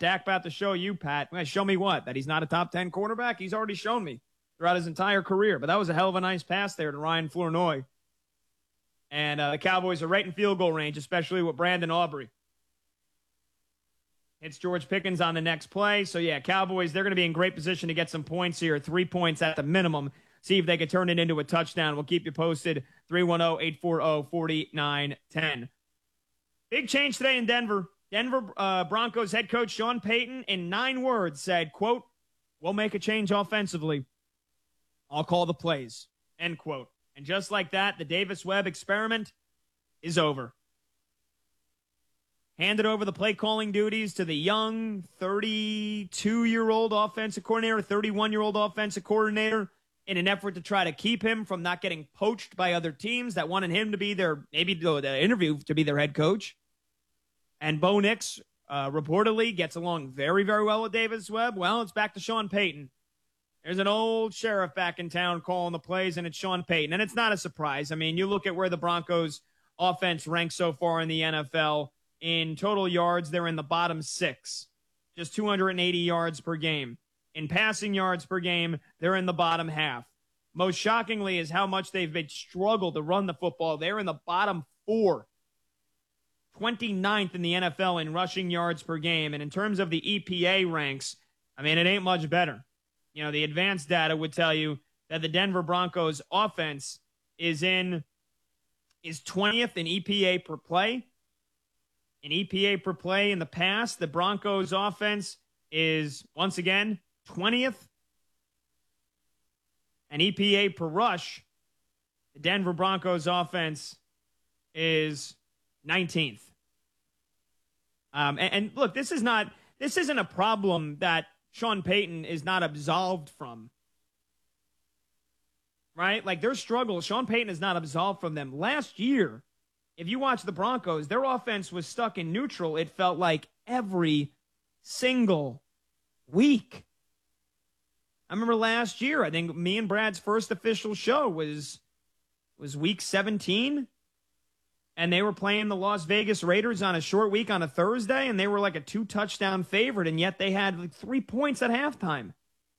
Dak about to show you, Pat. Show me what? That he's not a top 10 quarterback? He's already shown me throughout his entire career. But that was a hell of a nice pass there to Ryan Flournoy. And the Cowboys are right in field goal range, especially with Brandon Aubrey. It's George Pickens on the next play. So, yeah, Cowboys, they're going to be in great position to get some points here, 3 points at the minimum. See if they can turn it into a touchdown. We'll keep you posted. 310-840-4910. Big change today in Denver. Denver Broncos head coach Sean Payton, in 9 words, said, quote, "We'll make a change offensively. I'll call the plays," end quote. And just like that, the Davis Webb experiment is over. Handed over the play calling duties to the young 32-year-old offensive coordinator, 31-year-old offensive coordinator, in an effort to try to keep him from not getting poached by other teams that wanted him to be their, maybe the interview to be their head coach. And Bo Nix reportedly gets along very, very well with Davis Webb. Well, it's back to Sean Payton. There's an old sheriff back in town calling the plays, and it's Sean Payton. And it's not a surprise. I mean, you look at where the Broncos offense ranks so far in the NFL. In total yards, they're in the bottom 6, just 280 yards per game. In passing yards per game, they're in the bottom half. Most shockingly is how much they've been struggled to run the football. They're in the bottom 4, 29th in the NFL in rushing yards per game. And in terms of the EPA ranks, I mean, it ain't much better. You know, the advanced data would tell you that the Denver Broncos offense is 20th in EPA per play. In EPA per play in the past, the Broncos offense is, once again, 20th. And EPA per rush, the Denver Broncos offense is 19th. And look, this isn't a problem that Sean Payton is not absolved from. Right? Like, their struggle, Sean Payton is not absolved from them. Last year, if you watch the Broncos, their offense was stuck in neutral, it felt like, every single week. I remember last year, I think me and Brad's first official show was week 17. And they were playing the Las Vegas Raiders on a short week on a Thursday, and they were like a 2-touchdown favorite, and yet they had like 3 points at halftime.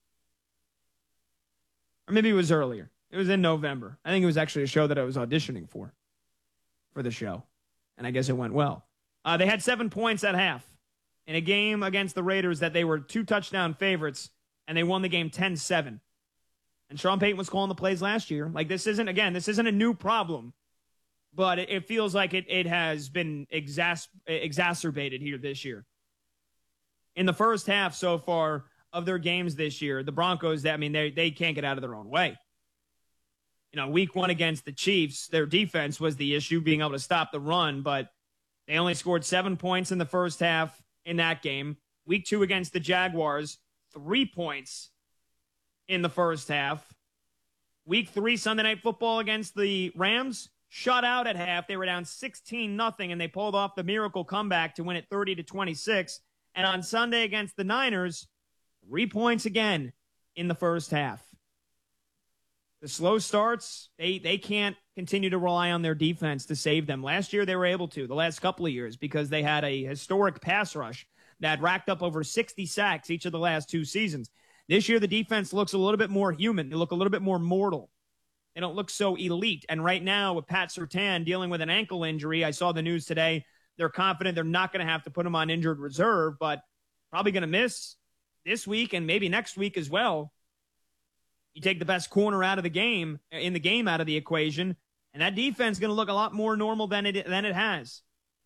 Or maybe it was earlier. It was in November. I think it was actually a show that I was auditioning for the show. And I guess it went well. They had 7 points at half in a game against the Raiders that they were 2-touchdown favorites, and they won the game 10-7. And Sean Payton was calling the plays last year. Like, this isn't a new problem, but it feels like it has been exacerbated here this year. In the first half so far of their games this year, the Broncos, they can't get out of their own way. You know, week 1 against the Chiefs, their defense was the issue, being able to stop the run, but they only scored 7 points in the first half in that game. Week 2 against the Jaguars, 3 points in the first half. Week 3 Sunday Night Football against the Rams, shut out at half. They were down 16-0, and they pulled off the miracle comeback to win it 30-26. And on Sunday against the Niners, 3 points again in the first half. The slow starts, they can't continue to rely on their defense to save them. Last year they were able to, the last couple of years, because they had a historic pass rush that racked up over 60 sacks each of the last 2 seasons. This year the defense looks a little bit more human. They look a little bit more mortal. They don't look so elite. And right now with Pat Surtain dealing with an ankle injury, I saw the news today, they're confident they're not going to have to put him on injured reserve, but probably going to miss this week and maybe next week as well. You take the best corner out of the game, out of the equation, and that defense is going to look a lot more normal than it has.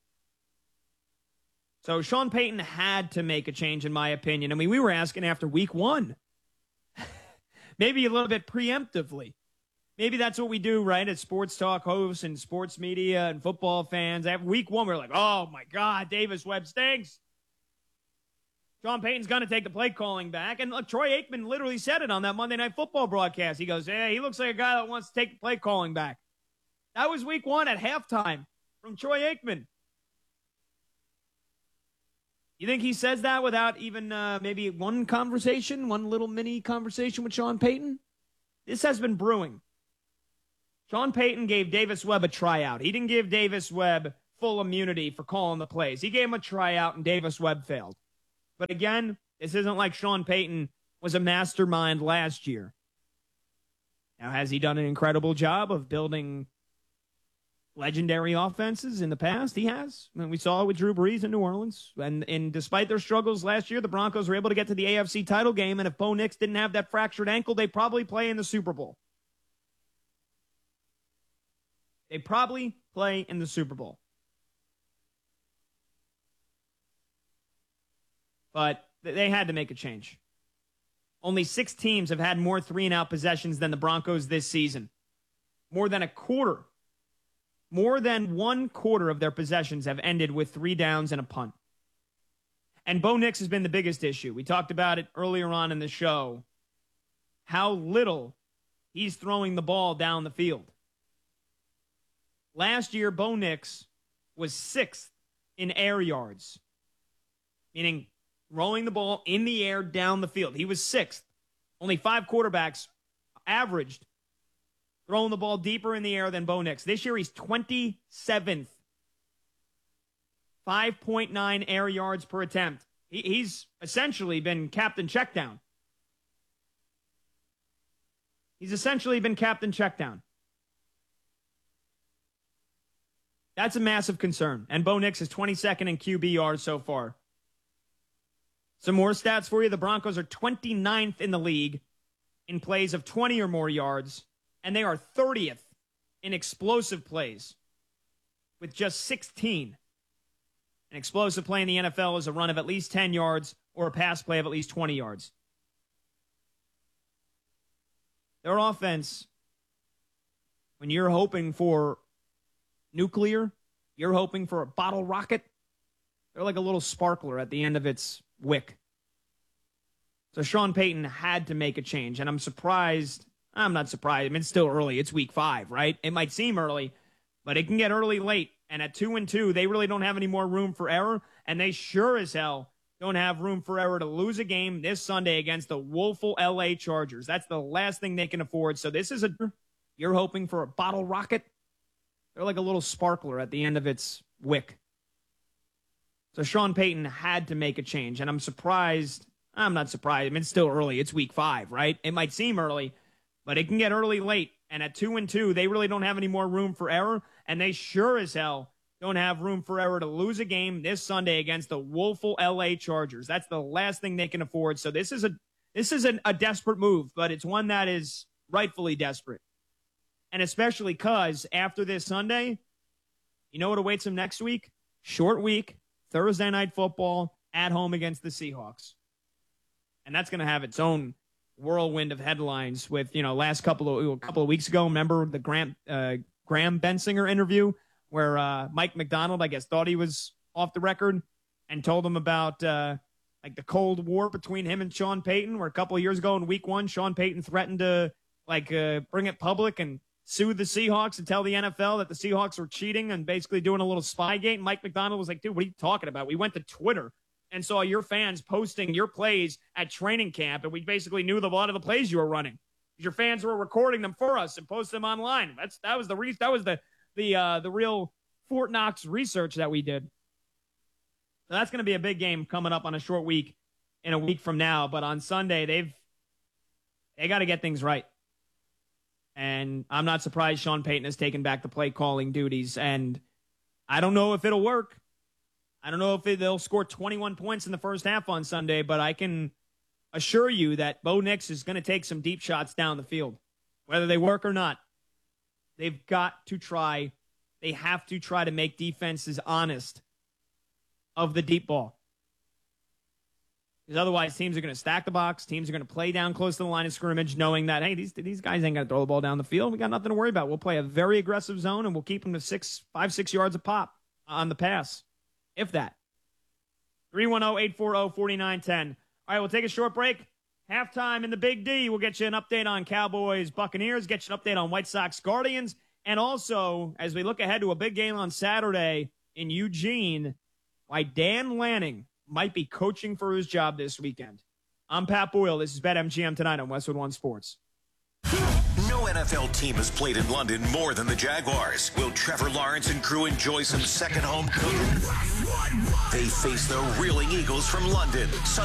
So Sean Payton had to make a change, in my opinion. I mean, we were asking after week 1, maybe a little bit preemptively. Maybe that's what we do, right, as sports talk hosts and sports media and football fans. After week 1, we're like, oh, my God, Davis Webb stinks. Sean Payton's going to take the play calling back. And look, Troy Aikman literally said it on that Monday Night Football broadcast. He goes, hey, he looks like a guy that wants to take the play calling back. That was week 1 at halftime from Troy Aikman. You think he says that without even maybe one little mini conversation with Sean Payton? This has been brewing. Sean Payton gave Davis Webb a tryout. He didn't give Davis Webb full immunity for calling the plays. He gave him a tryout, and Davis Webb failed. But again, this isn't like Sean Payton was a mastermind last year. Now, has he done an incredible job of building legendary offenses in the past? He has. I mean, we saw it with Drew Brees in New Orleans. And despite their struggles last year, the Broncos were able to get to the AFC title game. And if Bo Nix didn't have that fractured ankle, they'd probably play in the Super Bowl. They probably play in the Super Bowl. But they had to make a change. Only 6 teams have had more 3-and-out possessions than the Broncos this season. More than 1/4 of their possessions have ended with 3 downs and a punt. And Bo Nix has been the biggest issue. We talked about it earlier on in the show, how little he's throwing the ball down the field. Last year, Bo Nix was 6th in air yards, meaning throwing the ball in the air down the field. He was 6th. Only 5 quarterbacks averaged throwing the ball deeper in the air than Bo Nix. This year, he's 27th. 5.9 air yards per attempt. He's essentially been captain checkdown. That's a massive concern. And Bo Nix is 22nd in QBR so far. Some more stats for you. The Broncos are 29th in the league in plays of 20 or more yards, and they are 30th in explosive plays with just 16. An explosive play in the NFL is a run of at least 10 yards or a pass play of at least 20 yards. Their offense, when you're hoping for nuclear, you're hoping for a bottle rocket, they're like a little sparkler at the end of its wick. So Sean Payton had to make a change, and I'm surprised. I'm not surprised. I mean, it's still early. It's week 5, right? It might seem early, but it can get early late. And at 2-2, they really don't have any more room for error, and they sure as hell don't have room for error to lose a game this Sunday against the woeful LA Chargers. That's the last thing they can afford. So this is you're hoping for a bottle rocket? They're like a little sparkler at the end of its wick. So Sean Payton had to make a change, and I'm surprised. I'm not surprised. I mean, it's still early. It's week 5, right? It might seem early, but it can get early late. And at 2-2, they really don't have any more room for error, and they sure as hell don't have room for error to lose a game this Sunday against the woeful LA Chargers. That's the last thing they can afford. So this is a desperate move, but it's one that is rightfully desperate. And especially because after this Sunday, you know what awaits them next week? Short week, Thursday Night Football at home against the Seahawks. And that's going to have its own whirlwind of headlines with, last couple of weeks ago, remember the Graham Bensinger interview where Mike McDonald, I guess, thought he was off the record and told him about the Cold War between him and Sean Payton, where a couple of years ago in week 1, Sean Payton threatened to bring it public and sue the Seahawks and tell the NFL that the Seahawks were cheating and basically doing a little Spygate. And Mike McDonald was like, dude, what are you talking about? We went to Twitter and saw your fans posting your plays at training camp, and we basically knew a lot of the plays you were running. Your fans were recording them for us and posting them online. That was the real Fort Knox research that we did. So that's going to be a big game coming up on a short week in a week from now. But on Sunday, they got to get things right. And I'm not surprised Sean Payton has taken back the play calling duties. And I don't know if it'll work. I don't know if they'll score 21 points in the first half on Sunday, but I can assure you that Bo Nix is going to take some deep shots down the field. Whether they work or not, they've got to try. They have to try to make defenses honest of the deep ball. Because otherwise, teams are going to stack the box. Teams are going to play down close to the line of scrimmage, knowing that, hey, these guys ain't going to throw the ball down the field. We got nothing to worry about. We'll play a very aggressive zone, and we'll keep them to 5-6 yards a pop on the pass, if that. 310-840-4910. All right, we'll take a short break. Halftime in the Big D. We'll get you an update on Cowboys, Buccaneers, get you an update on White Sox, Guardians, and also, as we look ahead to a big game on Saturday in Eugene, why Dan Lanning might be coaching for his job this weekend. I'm Pat Boyle. This is BetMGM tonight on Westwood One Sports. No NFL team has played in London more than the Jaguars. Will Trevor Lawrence and crew enjoy some second home cooking? They face the Reeling Eagles from London.